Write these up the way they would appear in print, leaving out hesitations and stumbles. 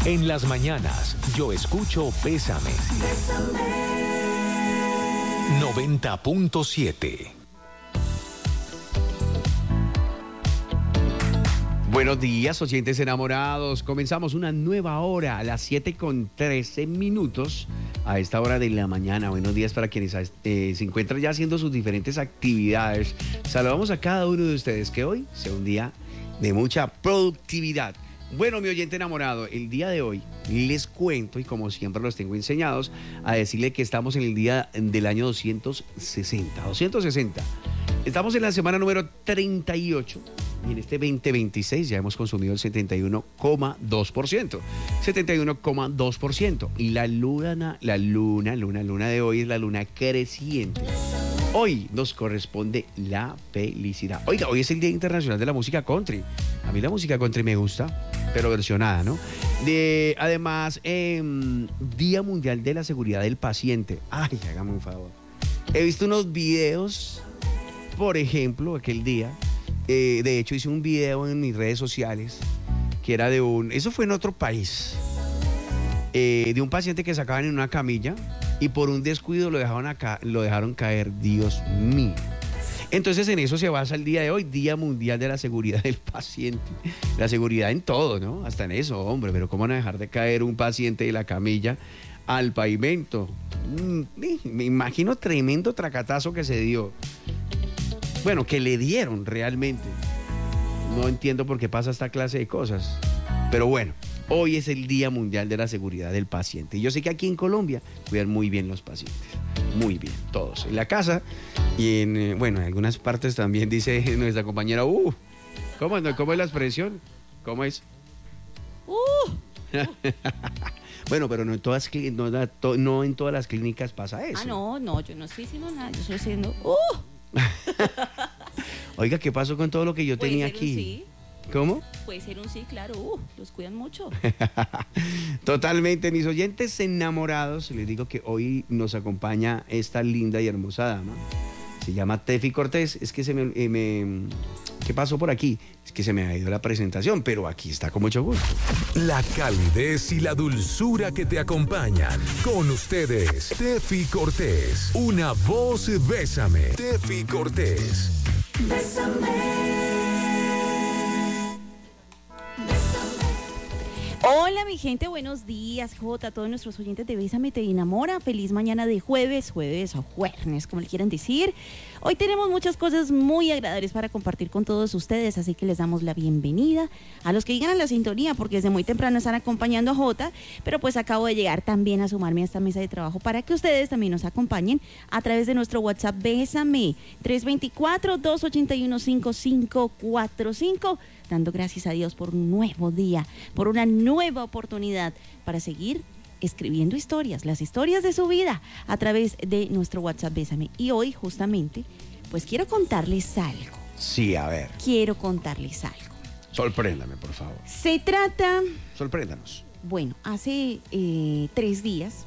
En las mañanas, yo escucho Bésame. 90.7. Buenos días, oyentes enamorados. Comenzamos una nueva hora a las 7:13 a esta hora de la mañana. Buenos días para quienes se encuentran ya haciendo sus diferentes actividades. Saludamos a cada uno de ustedes, que hoy sea un día de mucha productividad. Bueno, mi oyente enamorado, el día de hoy les cuento, y como siempre los tengo enseñados, a decirle que estamos en el día del año 260. Estamos en la semana número 38 y en este 2026 ya hemos consumido el 71,2%. 71,2%. Y la luna de hoy es la luna creciente. Hoy nos corresponde la felicidad. Oiga, hoy es el Día Internacional de la Música Country. A mí la música country me gusta, pero versionada, ¿no? Además, Día Mundial de la Seguridad del Paciente. Ay, hágame un favor. He visto unos videos, por ejemplo, aquel día. De hecho, hice un video en mis redes sociales que era eso fue en otro país, de un paciente que sacaban en una camilla y por un descuido lo dejaron caer. Dios mío. Entonces en eso se basa el día de hoy, Día Mundial de la Seguridad del Paciente. La seguridad en todo, ¿no? Hasta en eso, hombre, pero ¿cómo van a dejar de caer un paciente de la camilla al pavimento? Me imagino tremendo tracatazo que se dio. Bueno, que le dieron realmente. No entiendo por qué pasa esta clase de cosas. Pero bueno, hoy es el Día Mundial de la Seguridad del Paciente. Y yo sé que aquí en Colombia cuidan muy bien los pacientes. Muy bien, todos. En la casa y en algunas partes también dice nuestra compañera, ¿cómo es la expresión? ¿Cómo es? Bueno, pero no en todas las clínicas pasa eso. No, yo no estoy diciendo nada, yo estoy diciendo, Oiga, ¿qué pasó con todo lo que yo tenía aquí? Sí. ¿Cómo? Puede ser un sí, claro. Los cuidan mucho. Totalmente. Mis oyentes enamorados, les digo que hoy nos acompaña esta linda y hermosa dama. Se llama Tefi Cortés. Es que ¿qué pasó por aquí? Es que se me ha ido la presentación, pero aquí está con mucho gusto. La calidez y la dulzura que te acompañan. Con ustedes, Tefi Cortés. Una voz Bésame. Tefi Cortés. Bésame. Hola mi gente, buenos días, Jota, a todos nuestros oyentes de Bésame Te Enamora. Feliz mañana de jueves o jueves, como le quieran decir. Hoy tenemos muchas cosas muy agradables para compartir con todos ustedes, así que les damos la bienvenida a los que llegan a la sintonía, porque desde muy temprano están acompañando a Jota, pero pues acabo de llegar también a sumarme a esta mesa de trabajo para que ustedes también nos acompañen a través de nuestro WhatsApp Bésame 324-281-5545, dando gracias a Dios por un nuevo día, por una nueva oportunidad para seguir escribiendo historias, las historias de su vida a través de nuestro WhatsApp Bésame. Y hoy justamente, pues quiero contarles algo. Sí, a ver. Quiero contarles algo. Sorpréndame, por favor. Se trata... Sorpréndanos. Bueno, hace 3 días,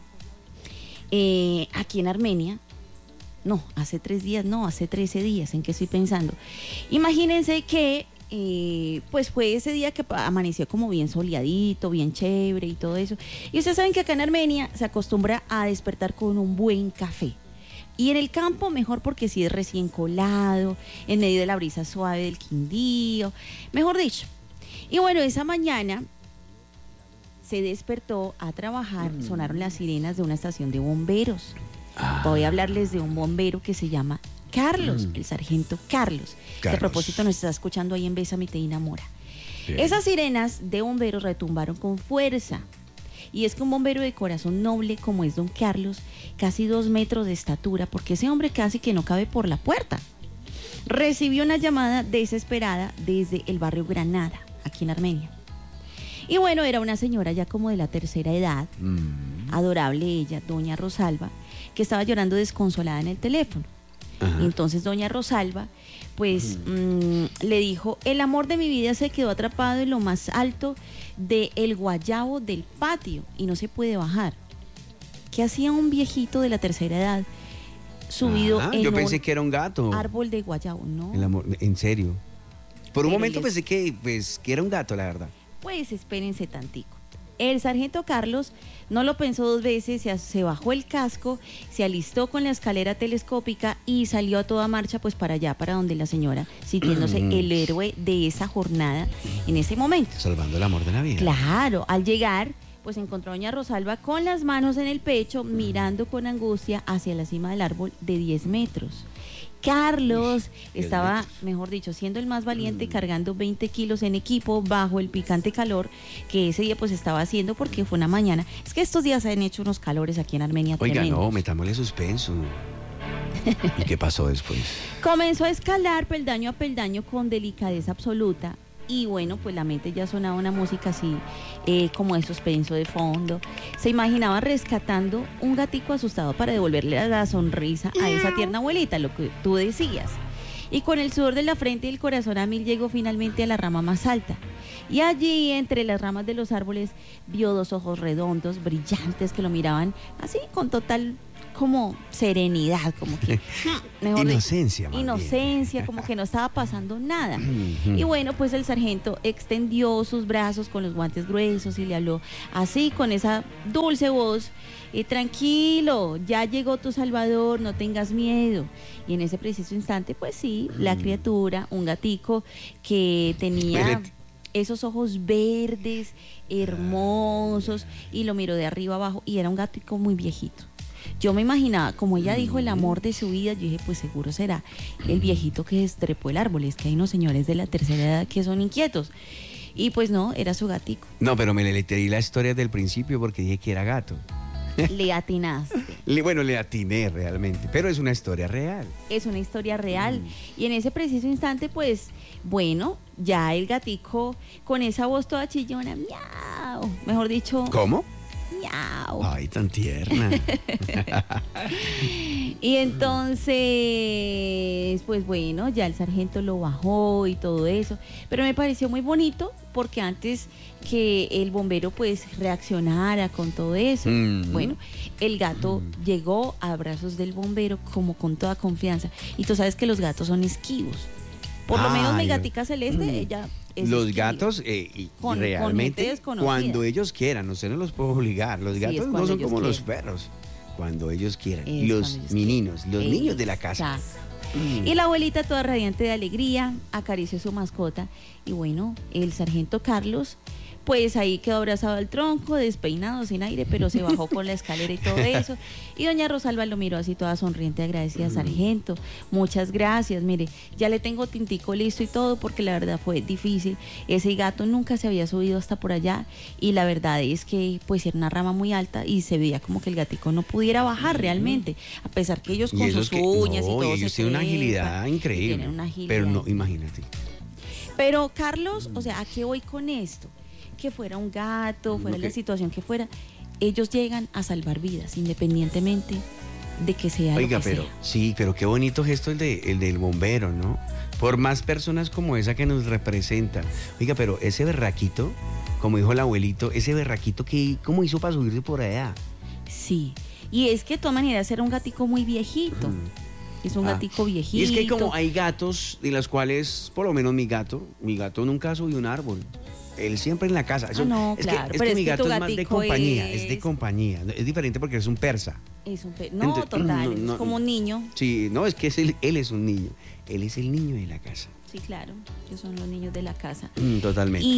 aquí en Armenia, hace 13 días, ¿en qué estoy pensando? Imagínense que pues fue ese día que amaneció como bien soleadito, bien chévere y todo eso. Y ustedes saben que acá en Armenia se acostumbra a despertar con un buen café. Y en el campo mejor, porque sí es recién colado, en medio de la brisa suave del Quindío, mejor dicho. Y bueno, esa mañana se despertó a trabajar, sonaron las sirenas de una estación de bomberos. Voy a hablarles de un bombero que se llama Carlos, el sargento Carlos, que a propósito nos está escuchando ahí en Bésame Te Enamora. Bien. Esas sirenas de bomberos retumbaron con fuerza. Y es que un bombero de corazón noble como es don Carlos, casi 2 metros de estatura, porque ese hombre casi que no cabe por la puerta, recibió una llamada desesperada desde el barrio Granada, aquí en Armenia. Y bueno, era una señora ya como de la tercera edad, adorable ella, doña Rosalba, que estaba llorando desconsolada en el teléfono. Ajá. Entonces doña Rosalba pues le dijo: el amor de mi vida se quedó atrapado en lo más alto del guayabo del patio y no se puede bajar. ¿Qué hacía un viejito de la tercera edad subido en yo pensé que era un gato, árbol de guayabo? No. El amor, en serio. Por un momento pensé que era un gato, la verdad. Pues espérense tantico. El sargento Carlos no lo pensó dos veces, se bajó el casco, se alistó con la escalera telescópica y salió a toda marcha pues para allá, para donde la señora, sintiéndose el héroe de esa jornada en ese momento. Salvando el amor de la vida. Claro, al llegar, pues encontró a doña Rosalba con las manos en el pecho, mirando con angustia hacia la cima del árbol de 10 metros. Carlos estaba, mejor dicho, siendo el más valiente, cargando 20 kilos en equipo bajo el picante calor que ese día pues estaba haciendo porque fue una mañana. Es que estos días se han hecho unos calores aquí en Armenia. Oiga, tremendos. no, metámosle suspenso. ¿Y qué pasó después? Comenzó a escalar peldaño a peldaño con delicadeza absoluta. Y bueno, pues la mente ya sonaba una música así, como de suspenso de fondo. Se imaginaba rescatando un gatico asustado para devolverle la sonrisa a esa tierna abuelita, lo que tú decías. Y con el sudor de la frente y el corazón a mil llegó finalmente a la rama más alta. Y allí, entre las ramas de los árboles, vio dos ojos redondos, brillantes, que lo miraban así con total como serenidad, como que mejor inocencia, dicho, inocencia, como que no estaba pasando nada. Y bueno, pues el sargento extendió sus brazos con los guantes gruesos y le habló así con esa dulce voz: tranquilo, ya llegó tu salvador, no tengas miedo. Y en ese preciso instante, pues sí, la criatura, un gatico que tenía esos ojos verdes, hermosos, y lo miró de arriba abajo, y era un gatico muy viejito. Yo me imaginaba, como ella dijo, el amor de su vida, yo dije, pues seguro será el viejito que destrepó el árbol. Es que hay unos señores de la tercera edad que son inquietos. Y pues no, era su gatico. No, pero me le leí la historia desde el principio porque dije que era gato. Le atinaste. Bueno, le atiné realmente, pero es una historia real. Es una historia real. Y en ese preciso instante, pues, bueno, ya el gatico con esa voz toda chillona, miau, mejor dicho. ¿Cómo? Miau. Ay, tan tierna. Y entonces, pues bueno, ya el sargento lo bajó y todo eso. Pero me pareció muy bonito porque antes que el bombero pues reaccionara con todo eso, bueno, el gato llegó a brazos del bombero como con toda confianza. Y tú sabes que los gatos son esquivos. Por lo menos mi gatica Celeste, ella es los esquiva. gatos Con realmente gente desconocida. cuando ellos quieran, usted no los puede obligar. Los Sí, gatos es no cuando son ellos como los quieran. perros. Cuando ellos quieran. Es Los cuando ellos meninos, los niños de la casa. Exacto. Y la abuelita, toda radiante de alegría, acarició su mascota. Y bueno, el sargento Carlos, pues ahí quedó abrazado al tronco, despeinado, sin aire, pero se bajó con la escalera y todo eso. Y doña Rosalba lo miró así toda sonriente, agradecida: sargento, muchas gracias. Mire, ya le tengo tintico listo y todo, porque la verdad fue difícil. Ese gato nunca se había subido hasta por allá, y la verdad es que pues era una rama muy alta y se veía como que el gatico no pudiera bajar realmente, a pesar que ellos con sus uñas y todo y ellos se tienen una trepan, agilidad increíble. tienen una agilidad. Pero no, imagínate. Pero Carlos, o sea, ¿a qué voy con esto? Que fuera un gato, fuera la situación que fuera, ellos llegan a salvar vidas, independientemente de que sea Oiga, lo que pero sea. sí, pero qué bonito gesto el del bombero, ¿no? Por más personas como esa que nos representa. Oiga, pero ese berraquito, como dijo el abuelito, ese berraquito, ¿cómo hizo para subirse por allá? Sí, y es que de todas maneras era un gatico muy viejito. Es un gatico viejito. Y es que como hay gatos de las cuales, por lo menos mi gato nunca subió un árbol. Él siempre en la casa. Eso, no, claro. Es pero que mi gato tu es más de gatico compañía, es de compañía. Es diferente porque es un persa. No, Entonces, total, no, es como un niño. Sí, no, es que él es un niño. Él es el niño de la casa. Sí, claro, ellos son los niños de la casa. Totalmente.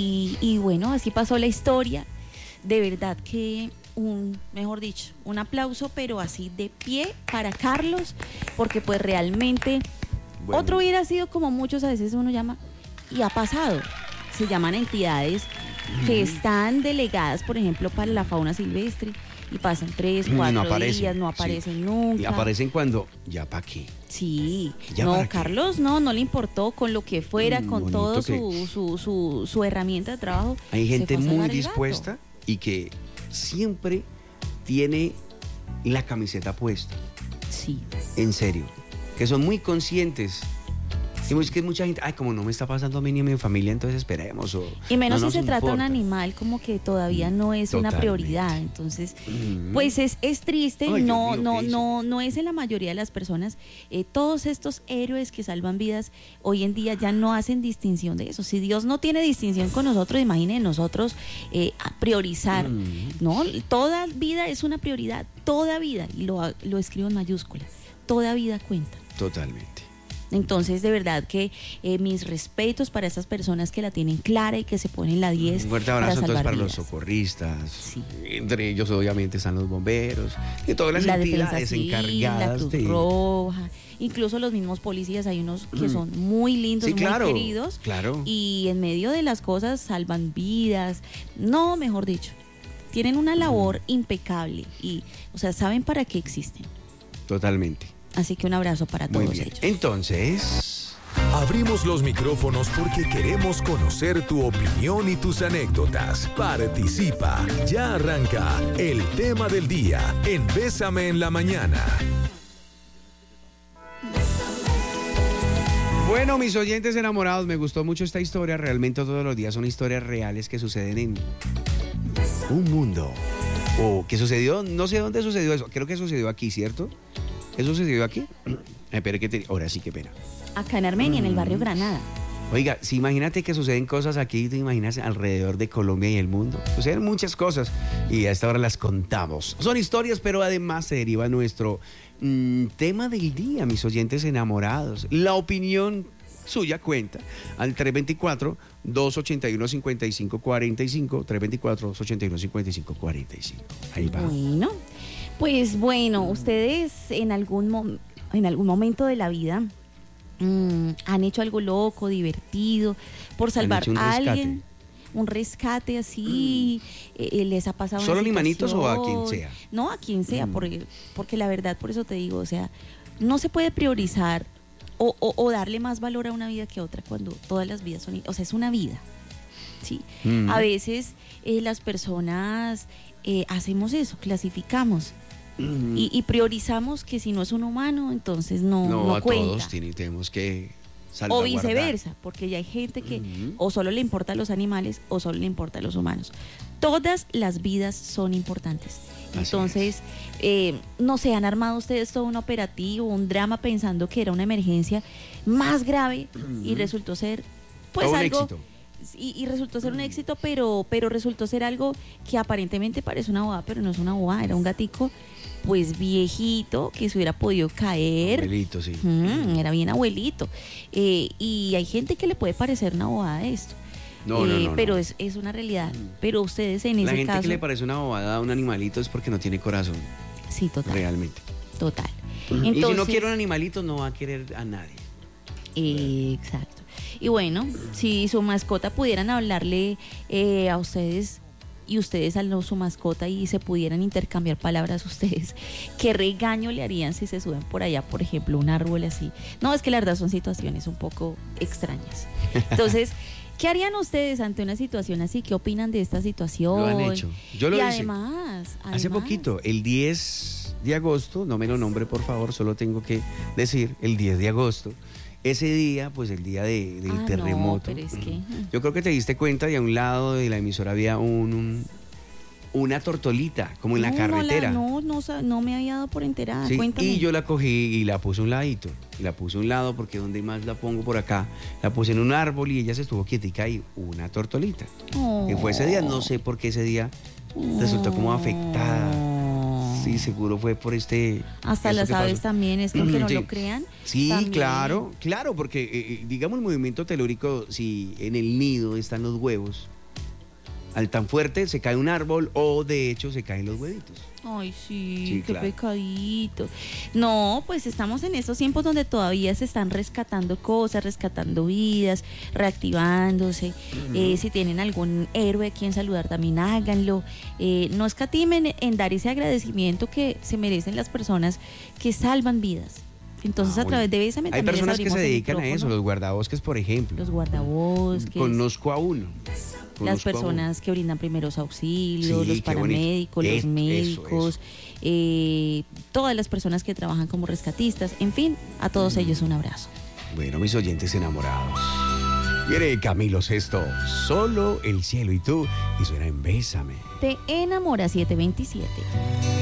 Y bueno, así pasó la historia. De verdad que mejor dicho, un aplauso, pero así de pie para Carlos, porque pues realmente otro hubiera sido como muchos a veces uno llama, y ha pasado, se llaman entidades que están delegadas, por ejemplo, para la fauna silvestre, y pasan 3, 4 días, no aparecen nunca. Y aparecen cuando, ¿ya para qué? Sí, ¿Ya no, para qué? Carlos no le importó, con lo que fuera, con bonito todo que- su herramienta de trabajo. Hay se gente fue a muy salvar el gato. dispuesta y que siempre tiene la camiseta puesta. Sí. En serio, que son muy conscientes Y es que mucha gente, ay, como no me está pasando a mí ni a mi familia, entonces esperemos. Y menos no si se nos trata de un importa. animal, como que todavía no es una Totalmente. prioridad. Entonces, pues es triste, Ay, Dios no, mío, no, ¿qué hice? no es en la mayoría de las personas. Todos estos héroes que salvan vidas hoy en día ya no hacen distinción de eso. Si Dios no tiene distinción con nosotros, imaginen nosotros a priorizar. No, toda vida es una prioridad, toda vida, y lo escribo en mayúsculas, toda vida cuenta. Totalmente. Entonces, de verdad que mis respetos para esas personas que la tienen clara y que se ponen la 10 Un fuerte para abrazo entonces salvar para vidas. los socorristas. Sí. Entre ellos, obviamente, están los bomberos y todas las La Defensa entidades Civil, la encargadas Cruz de. Roja, incluso los mismos policías, hay unos que son muy lindos, Sí, claro, muy queridos, claro. y en medio de las cosas salvan vidas, no, mejor dicho, tienen una labor impecable y, o sea, saben para qué existen. Totalmente. Así que un abrazo para Muy todos bien. ellos. Entonces, abrimos los micrófonos porque queremos conocer tu opinión y tus anécdotas. Participa. Ya arranca el tema del día en Bésame en la Mañana. Bueno, mis oyentes enamorados, me gustó mucho esta historia. Realmente todos los días son historias reales que suceden en un mundo. O que sucedió, no sé dónde sucedió eso. Creo que sucedió aquí, ¿cierto? ¿Eso sucedió aquí? Espera que ahora sí, qué pena. Acá en Armenia, en el barrio Granada. Oiga, si imagínate que suceden cosas aquí, te imaginas alrededor de Colombia y el mundo. Suceden muchas cosas y a esta hora las contamos. Son historias, pero además se deriva nuestro tema del día, mis oyentes enamorados. La opinión suya cuenta al 324-281-5545, 324-281-5545. Ahí va. Bueno, pues bueno, ustedes en algún momento de la vida han hecho algo loco, divertido, por salvar hecho un a rescate? alguien, un rescate así, les ha pasado ¿Solo una animalitos o a situación? quien sea? No, a quien sea, porque la verdad, por eso te digo, o sea, no se puede priorizar o darle más valor a una vida que a otra cuando todas las vidas son, o sea, es una vida. Sí. A veces las personas hacemos eso, clasificamos. Y priorizamos que si no es un humano, entonces no a cuenta. todos tenemos que O salvaguardar. viceversa, porque ya hay gente que o solo le importa a los animales o solo le importa a los humanos. Todas las vidas son importantes. Así Entonces, no sé, han armado ustedes todo un operativo, un drama pensando que era una emergencia más grave y resultó ser pues Todo un algo... éxito. Y resultó ser un éxito, pero resultó ser algo que aparentemente parece una bobada, pero no es una bobada, era un gatico pues viejito que se hubiera podido caer. Abuelito, sí. Era bien abuelito. Y hay gente que le puede parecer una bobada esto. No, pero no. es una realidad. Pero ustedes en La ese gente caso... que le parece una bobada a un animalito es porque no tiene corazón, Sí, total. realmente. Total. Y si no quiere un animalito, no va a querer a nadie. Exacto. Y bueno, si su mascota pudieran hablarle a ustedes y ustedes a su mascota y se pudieran intercambiar palabras ustedes, ¿qué regaño le harían si se suben por allá, por ejemplo, un árbol así? No, es que la verdad son situaciones un poco extrañas. Entonces, ¿qué harían ustedes ante una situación así? ¿Qué opinan de esta situación? Lo han hecho. Yo lo y hice. además, Hace poquito, el 10 de agosto, no me lo nombre por favor, solo tengo que decir, el 10 de agosto, ese día, pues el día del no, terremoto. pero es que... Yo creo que te diste cuenta y a un lado de la emisora había una tortolita, como en la carretera. No me había dado por enterada. Sí, Cuéntame. y yo la cogí y la puse a un ladito. Y la puse a un lado porque donde más la pongo por acá, la puse en un árbol y ella se estuvo quietica y una tortolita. Que fue ese día, no sé por qué ese día resultó como afectada. Sí, seguro fue por Hasta esto las que aves pasó. también, es que no Sí. lo crean. Sí, también. claro, porque digamos el movimiento telúrico, si en el nido están los huevos, al tan fuerte se cae un árbol o de hecho se caen los huevitos. Ay, sí, Sí, qué claro. pecadito. No, pues estamos en estos tiempos donde todavía se están rescatando cosas, rescatando vidas, reactivándose. Si tienen algún héroe a quien saludar, también háganlo. No escatimen en dar ese agradecimiento que se merecen las personas que salvan vidas. Entonces, a través de Bésame Hay también les personas que abrimos se el dedican a eso, micrófono. los guardabosques, por ejemplo. Los guardabosques. Conozco a uno. Las personas que brindan primeros auxilios, Sí, los qué bonito. paramédicos, los Eso, médicos, todas las personas que trabajan como rescatistas, en fin, a todos ellos un abrazo. Bueno, mis oyentes enamorados. Viene Camilo Sesto, Solo el cielo y tú, y suena en Bésame. Te enamora 727.